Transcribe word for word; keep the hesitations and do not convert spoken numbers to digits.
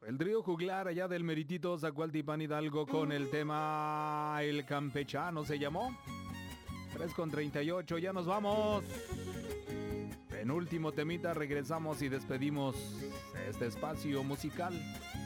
El trío juglar allá del Meritito Zacualtipán Hidalgo con el tema El Campechano se llamó. tres con treinta y ocho, ya nos vamos. Penúltimo temita, regresamos y despedimos este espacio musical.